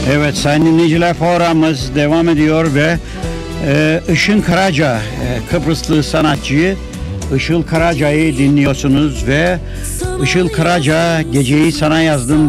Evet sayın dinleyiciler, programımız devam ediyor ve Işıl Karaca, Kıbrıslı sanatçıyı Işıl Karaca'yı dinliyorsunuz ve Işıl Karaca Geceyi Sana Yazdım